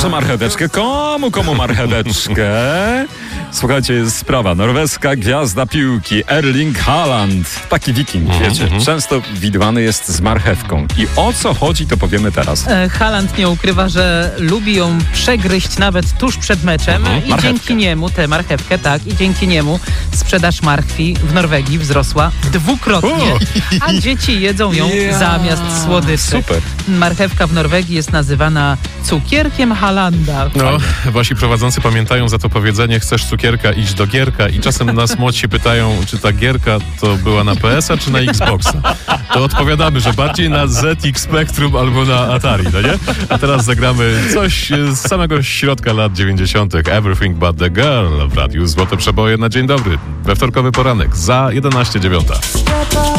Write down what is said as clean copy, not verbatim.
Proszę marcheweczkę. Komu marcheweczkę? Słuchajcie, jest sprawa. Norweska gwiazda piłki Erling Haaland. Taki wiking, wiecie. Często widywany jest z marchewką. I o co chodzi, to powiemy teraz. Haaland nie ukrywa, że lubi ją przegryźć nawet tuż przed meczem i dzięki niemu, tę marchewkę, tak, i dzięki niemu sprzedaż marchwi w Norwegii wzrosła dwukrotnie, a dzieci jedzą ją zamiast słodyczy. Super. Marchewka w Norwegii jest nazywana cukierkiem Haalanda. No, wasi prowadzący pamiętają za to powiedzenie: chcesz cukierka, idź do Gierka. I czasem nas młodsi pytają, czy ta Gierka to była na PS-a, czy na Xboxa. To odpowiadamy, że bardziej na ZX Spectrum albo na Atari, no nie? A teraz zagramy coś z samego środka lat 90. Everything But The Girl w radiu Złote Przeboje na dzień dobry. We wtorkowy poranek za 11:09.